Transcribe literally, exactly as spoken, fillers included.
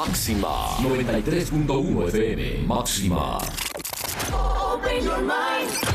Máxima noventa y tres punto uno F M. Máxima. Open your mind.